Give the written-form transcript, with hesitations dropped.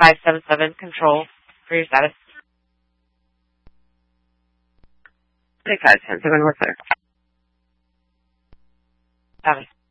577 control for your status. 6510, we're clear. Copy.